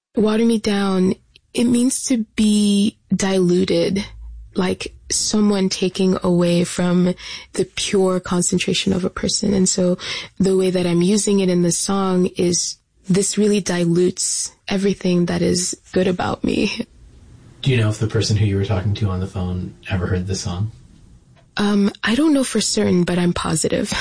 Water me down, it means to be diluted, like someone taking away from the pure concentration of a person. And so the way that I'm using it in the song is this really dilutes everything that is good about me. Do you know if the person who you were talking to on the phone ever heard this song? I don't know for certain, but I'm positive.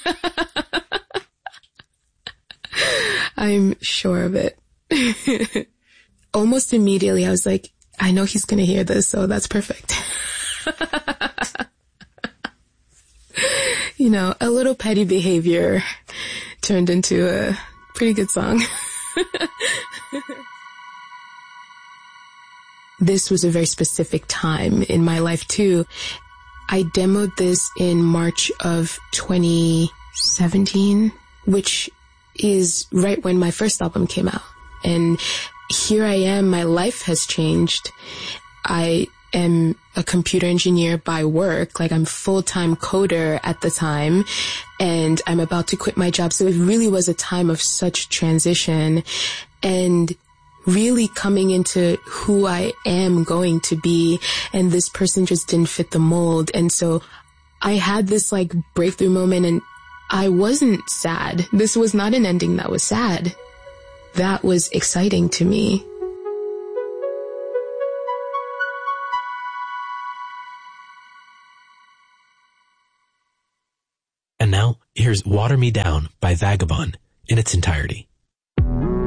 I'm sure of it. Almost immediately, I was like, I know he's going to hear this, so that's perfect. You know, a little petty behavior turned into a pretty good song. This was a very specific time in my life, too. I demoed this in March of 2017, which is right when my first album came out. And here I am, my life has changed. I am a computer engineer by work, like I'm full-time coder at the time, and I'm about to quit my job. So it really was a time of such transition and really coming into who I am going to be. And this person just didn't fit the mold. And so I had this like breakthrough moment, and I wasn't sad. This was not an ending that was sad. That was exciting to me. And now, here's Water Me Down by Vagabond in its entirety.